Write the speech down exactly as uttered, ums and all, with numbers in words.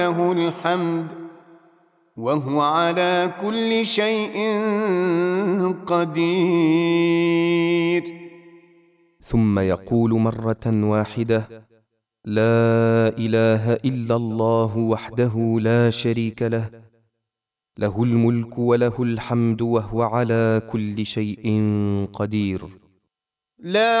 له الحمد وهو على كل شيء قدير. ثم يقول مرة واحدة: لا إله إلا الله وحده لا شريك له، له الملك وله الحمد وهو على كل شيء قدير. لا